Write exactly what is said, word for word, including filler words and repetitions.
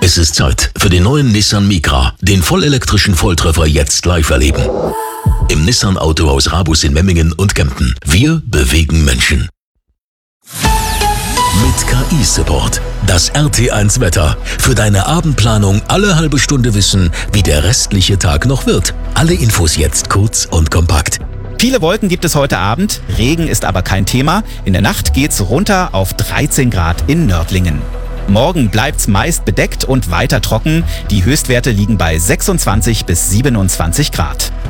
Es ist Zeit für den neuen Nissan Micra, den vollelektrischen Volltreffer jetzt live erleben. Im Nissan Autohaus Rabus in Memmingen und Kempten. Wir bewegen Menschen. Mit K I-Support. Das R T eins Wetter. Für deine Abendplanung alle halbe Stunde wissen, wie der restliche Tag noch wird. Alle Infos jetzt kurz und kompakt. Viele Wolken gibt es heute Abend, Regen ist aber kein Thema. In der Nacht geht's runter auf dreizehn Grad in Nördlingen. Morgen bleibt's meist bedeckt und weiter trocken. Die Höchstwerte liegen bei sechsundzwanzig bis siebenundzwanzig Grad.